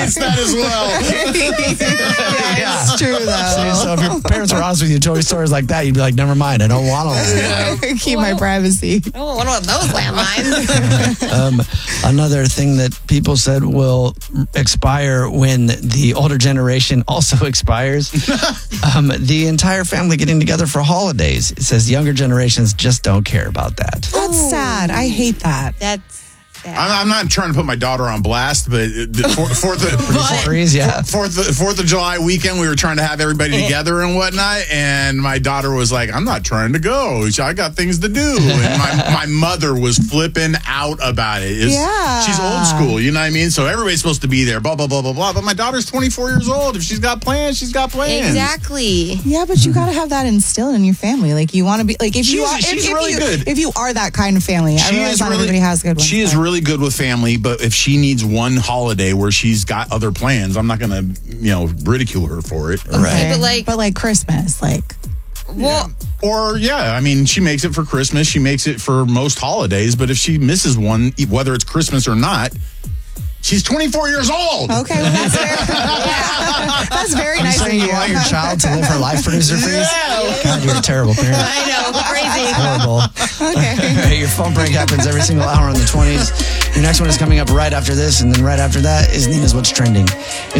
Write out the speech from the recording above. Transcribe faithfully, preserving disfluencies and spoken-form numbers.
asked that as well. yeah, Yeah. it's true, though. So if your parents were honest with you, told you stories like that, you'd be like, never mind, I don't want to. Yeah. Keep my privacy. Oh, what about those landlines? Um, another thing that people said will expire when the older generation also expires. um, the entire family getting together for holidays. It says younger generations just don't care about that. That's sad. I hate that. That's sad. I'm, I'm not trying to put my daughter on blast, but the four- fourth of Freeze, yeah. Fourth of, Fourth of July weekend, we were trying to have everybody together and whatnot, and my daughter was like, "I'm not trying to go. I got things to do." And my, my mother was flipping out about it. It's- Yeah. she's old school, you know what I mean? So everybody's supposed to be there. Blah blah blah blah blah. But my daughter's twenty-four years old. If she's got plans, she's got plans. Exactly. Yeah, but you gotta have that instilled in your family. Like you want to be like if you She's- are if, she's if really you, good. if you are that kind of family. I realize not everybody has good ones. She is but- really good with family, but if she needs one holiday where she's got other plans, I'm not going to, you know, ridicule her for it. Okay, but like- but like Christmas, like Well, Or, yeah, I mean, she makes it for Christmas. She makes it for most holidays. But if she misses one, whether it's Christmas or not, she's twenty-four years old. okay, well, that's very, yeah. that's very You nice of saying you. you want your child to live her life, producer Freeze? Yeah. God, you're a terrible parent. I know, crazy. Horrible. Okay. Hey, your phone break happens every single hour in the twenties. Your next one is coming up right after this, and then right after that is Nina's What's Trending.